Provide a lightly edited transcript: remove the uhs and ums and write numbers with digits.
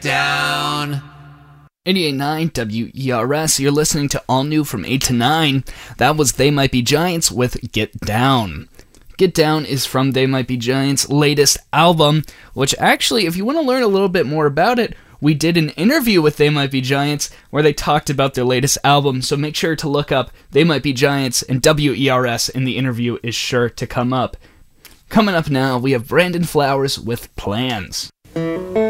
down. 88.9 WERS, you're listening to All New from 8 to 9. That was They Might Be Giants with Get Down. Get Down is from They Might Be Giants' latest album, which actually, if you want to learn a little bit more about it, we did an interview with They Might Be Giants where they talked about their latest album, so make sure to look up They Might Be Giants and WERS, and the interview is sure to come up. Coming up now, we have Brandon Flowers with Plans.